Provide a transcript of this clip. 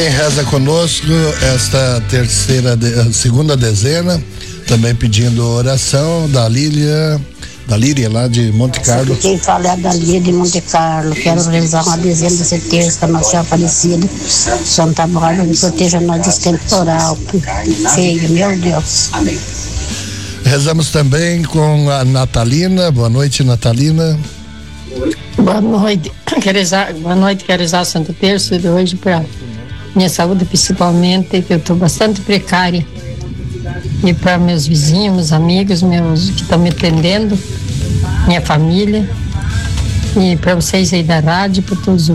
quem reza conosco esta segunda dezena, também pedindo oração, da Líria lá de Monte Carlo. Quem fala é a Líria de Monte Carlo. Quero rezar uma dezena dessa terça, Nossa Senhora Aparecida. Santa Bárbara, que proteja nós desse temporal feio, meu Deus. Amém. Rezamos também com a Natalina. Boa noite, Natalina. Boa noite. Quero rezar a Santa Terça de hoje para minha saúde, principalmente, que eu estou bastante precária. E para meus vizinhos, meus amigos, meus que estão me atendendo, minha família. E para vocês aí da rádio, para todos os